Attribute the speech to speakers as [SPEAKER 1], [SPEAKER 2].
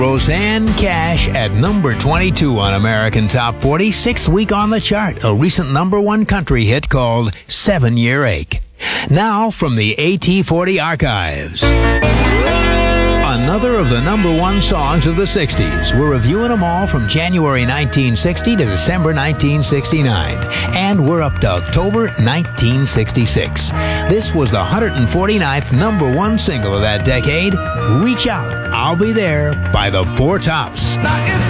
[SPEAKER 1] Roseanne Cash at number 22 on American Top 40, sixth week on the chart. A recent number one country hit called 7 Year Ache. Now from the AT40 archives. Another of the number one songs of the 60s. We're reviewing them all from January 1960 to December 1969. And we're up to October 1966. This was the 149th number one single of that decade. Reach Out, I'll Be There by the Four Tops.